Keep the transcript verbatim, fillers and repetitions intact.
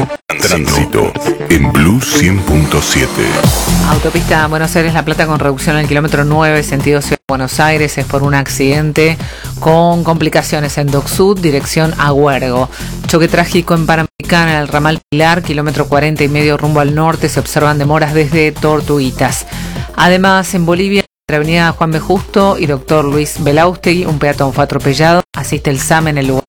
Tránsito en Blue cien punto siete. Autopista Buenos Aires-La Plata con reducción en el kilómetro nueve, sentido Ciudad de Buenos Aires, es por un accidente con complicaciones en Dock Sud, dirección a Huergo. Choque trágico en Panamericana, en el ramal Pilar, kilómetro cuarenta y medio rumbo al norte, se observan demoras desde Tortuguitas. Además, en Bolivia, entre avenida Juan B. Justo y doctor Luis Belaustegui, un peatón fue atropellado, asiste el S A M en el lugar.